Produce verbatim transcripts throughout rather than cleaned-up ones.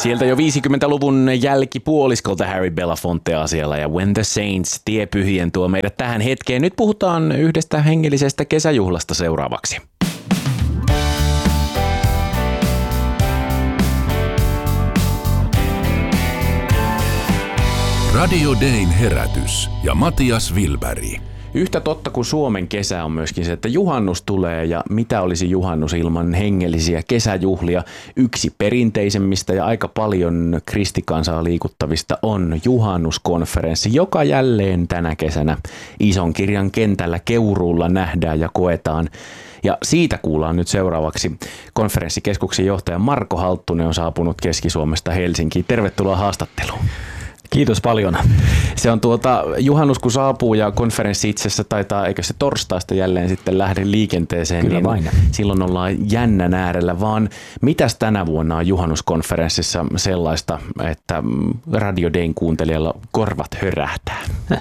Sieltä jo viisikymmentäluvun jälkipuoliskolta Harry Belafonte asialla ja When the Saints tie pyhien tuo meidät tähän hetkeen. Nyt puhutaan yhdestä hengellisestä kesäjuhlasta seuraavaksi. Radio Dayn herätys ja Matias Wilberg. Yhtä totta kuin Suomen kesä on myöskin se, että juhannus tulee ja mitä olisi juhannus ilman hengellisiä kesäjuhlia. Yksi perinteisemmistä ja aika paljon kristikansaa liikuttavista on juhannuskonferenssi, joka jälleen tänä kesänä ison kirjan kentällä Keuruulla nähdään ja koetaan. Ja siitä kuullaan nyt seuraavaksi. Konferenssikeskuksen johtaja Marko Halttunen on saapunut Keski-Suomesta Helsinkiin. Tervetuloa haastatteluun. Kiitos paljon. Se on tuota, juhannus kun saapuu ja konferenssi itse asiassa taitaa, eikö se torstaista jälleen sitten lähde liikenteeseen, Kyllä niin vain. Silloin ollaan jännän äärellä, vaan mitäs tänä vuonna on juhannuskonferenssissa sellaista, että Radio Dayn kuuntelijalla korvat hörähtää?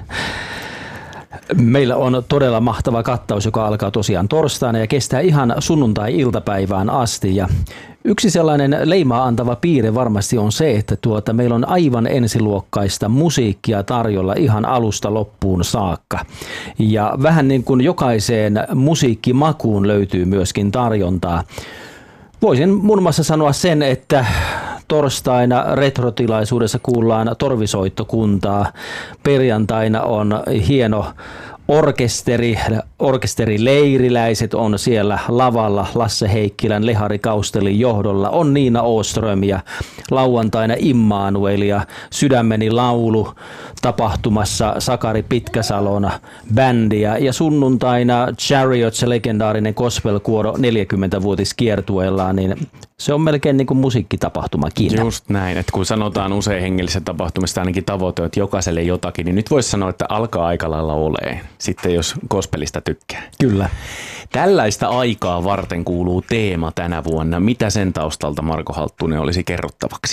Meillä on todella mahtava kattaus, joka alkaa tosiaan torstaina ja kestää ihan sunnuntai-iltapäivään asti. Ja yksi sellainen leimaa antava piirre varmasti on se, että tuota, meillä on aivan ensiluokkaista musiikkia tarjolla ihan alusta loppuun saakka. Ja vähän niin kuin jokaiseen musiikkimakuun löytyy myöskin tarjontaa. Voisin muun muassa sanoa sen, että torstaina retrotilaisuudessa kuullaan torvisoittokuntaa. Perjantaina on hieno orkesteri, orkesterileiriläiset on siellä lavalla Lasse Heikkilän, Lehari Kaustelin johdolla. On Niina Åström ja lauantaina Immanuel ja Sydämeni laulu tapahtumassa Sakari Pitkäsalon bändiä. Ja sunnuntaina Chariots, legendaarinen gospelkuoro neljäkymmentävuotiskiertueellaan, niin se on melkein niin kuin musiikkitapahtumakin. Just näin, että kun sanotaan usein hengellisessä tapahtumista ainakin tavoite, että jokaiselle jotakin, niin nyt voisi sanoa, että alkaa aika lailla oleen, sitten jos gospelista tykkää. Kyllä. Tällaista aikaa varten kuuluu teema tänä vuonna. Mitä sen taustalta Marko Halttunen olisi kerrottavaksi?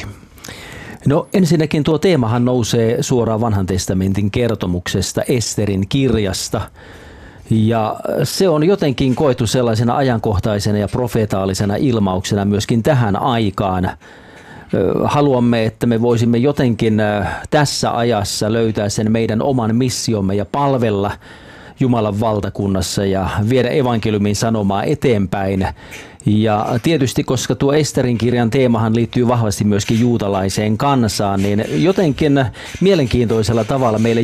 No ensinnäkin tuo teemahan nousee suoraan Vanhan testamentin kertomuksesta, Esterin kirjasta. Ja se on jotenkin koettu sellaisena ajankohtaisena ja profeetaalisena ilmauksena myöskin tähän aikaan. Haluamme, että me voisimme jotenkin tässä ajassa löytää sen meidän oman missiomme ja palvella Jumalan valtakunnassa ja viedä evankeliumin sanomaa eteenpäin. Ja tietysti, koska tuo Esterin kirjan teemahan liittyy vahvasti myöskin juutalaiseen kansaan, niin jotenkin mielenkiintoisella tavalla meille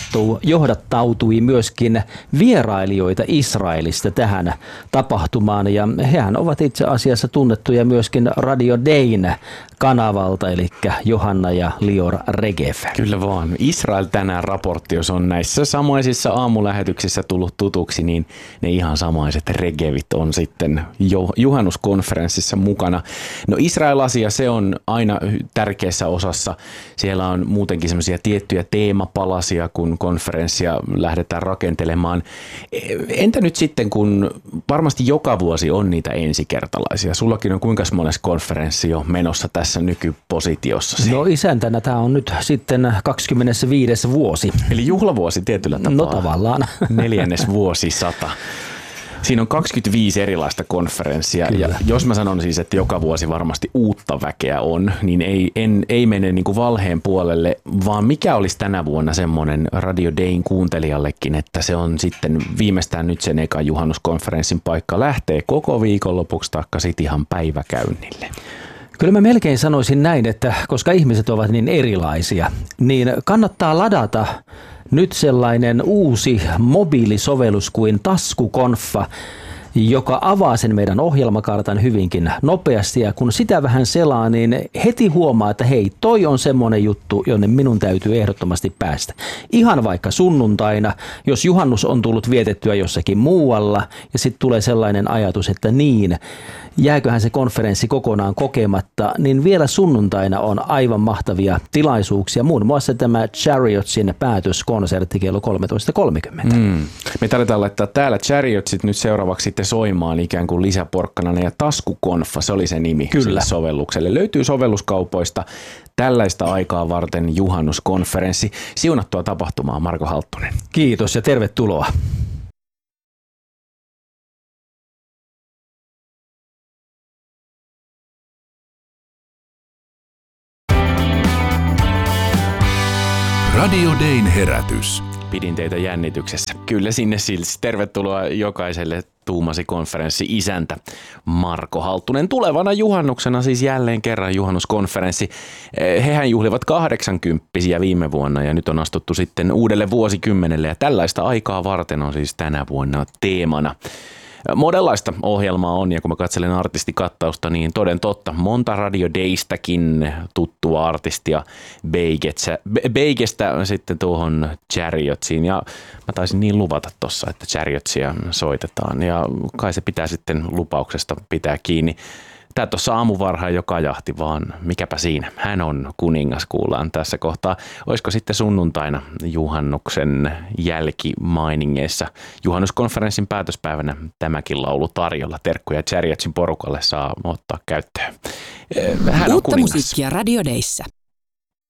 johdattautui myöskin vierailijoita Israelista tähän tapahtumaan. Ja hehän ovat itse asiassa tunnettuja myöskin Radio Dayn kanavalta, eli Johanna ja Lior Regev. Kyllä vaan. Israel tänään raportti, jos on näissä samaisissa aamulähetyksissä tullut tutuksi, niin ne ihan samaiset Regevit on sitten jo juhannuskonferenssissa mukana. No Israel-asia, se on aina tärkeässä osassa. Siellä on muutenkin semmoisia tiettyjä teemapalasia, kun konferenssia lähdetään rakentelemaan. Entä nyt sitten, kun varmasti joka vuosi on niitä ensikertalaisia? Sullakin on kuinka monessa konferenssi jo menossa tässä nykypositiossa? No isäntänä tämä on nyt sitten kaksikymmentäviisi vuosi. Eli juhlavuosi tietyllä tapaa. No tavallaan. Neljännes vuosisata. Siinä on kaksikymmentäviisi erilaista konferenssia. Kyllä. Ja jos mä sanon siis, että joka vuosi varmasti uutta väkeä on, niin ei, en, ei mene niin kuin valheen puolelle, vaan mikä olisi tänä vuonna semmoinen Radio Dayn kuuntelijallekin, että se on sitten viimeistään nyt sen eka juhannuskonferenssin paikka lähtee koko viikonlopuksi taikka sitten ihan päiväkäynnille. Kyllä mä melkein sanoisin näin, että koska ihmiset ovat niin erilaisia, niin kannattaa ladata nyt sellainen uusi mobiilisovellus kuin Taskukonfa, joka avaa sen meidän ohjelmakartan hyvinkin nopeasti. Ja kun sitä vähän selaa, niin heti huomaa, että hei, toi on semmoinen juttu, jonne minun täytyy ehdottomasti päästä. Ihan vaikka sunnuntaina, jos juhannus on tullut vietettyä jossakin muualla, ja sitten tulee sellainen ajatus, että niin, jääköhän se konferenssi kokonaan kokematta, niin vielä sunnuntaina on aivan mahtavia tilaisuuksia. Muun muassa tämä Chariotsin päätöskonsertti kello kolmetoista kolmekymmentä. Mm. Me tarvitaan laittaa täällä Chariotsit nyt seuraavaksi sitten soimaan ikään kuin lisäporkkanana, ja Taskukonfa, se oli se nimi sille sovellukselle. Löytyy sovelluskaupoista tällaista aikaa varten juhannuskonferenssi. Siunattua tapahtumaa, Marko Halttunen. Kiitos ja tervetuloa. Radio Dayn herätys. Pidin teitä jännityksessä. Kyllä sinne siis. Tervetuloa jokaiselle, tuumasi konferenssi isäntä Marko Halttunen. Tulevana juhannuksena siis jälleen kerran juhannuskonferenssi. Hehän juhlivat kahdeksankymppisiä viime vuonna ja nyt on astuttu sitten uudelle vuosikymmenelle ja tällaista aikaa varten on siis tänä vuonna teemana. Monenlaista ohjelmaa on ja kun mä katselen artistikattausta, niin toden totta monta Radio Daystäkin tuttua artistia Beigestä sitten tuohon Chariotsiin ja mä taisin niin luvata tossa, että Chariotsia soitetaan ja kai se pitää sitten lupauksesta pitää kiinni. Tää tuossa aamuvarhaan jo kajahti, vaan mikäpä siinä. Hän on kuningas, kuullaan tässä kohtaa. Olisiko sitten sunnuntaina juhannuksen jälkimainingeissa juhannuskonferenssin päätöspäivänä tämäkin laulu tarjolla. Terkkuja Chariotsin porukalle saa ottaa käyttöön. Hän on Uutta kuningas. musiikkia Radio Dayssä.